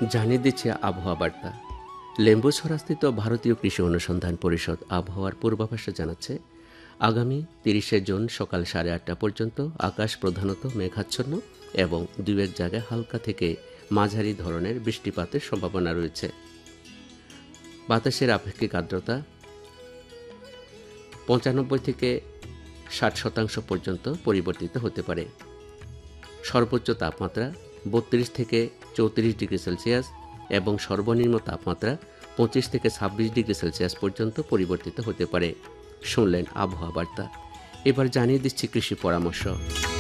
জানিয়ে দিচ্ছে আবহাওয়া বার্তা। লেম্বুছড়াস্থিত ভারতীয় কৃষি অনুসন্ধান পরিষদ আবহাওয়ার পূর্বাভাসে জানাচ্ছে, আগামী 30শে জুন সকাল 8:30 পর্যন্ত আকাশ প্রধানত মেঘাচ্ছন্ন এবং দুই এক জায়গায় হালকা থেকে মাঝারি ধরনের বৃষ্টিপাতের সম্ভাবনা রয়েছে। বাতাসের আপেক্ষিক আর্দ্রতা 95 থেকে 60% পর্যন্ত পরিবর্তিত হতে পারে। সর্বোচ্চ তাপমাত্রা 32 থেকে 34 ডিগ্রি সেলসিয়াস এবং সর্বনিম্ন তাপমাত্রা 25 থেকে 26 ডিগ্রি সেলসিয়াস পর্যন্ত পরিবর্তিত হতে পারে। শুনলেন আবহাওয়া বার্তা। এবার জানিয়ে দিচ্ছি কৃষি পরামর্শ।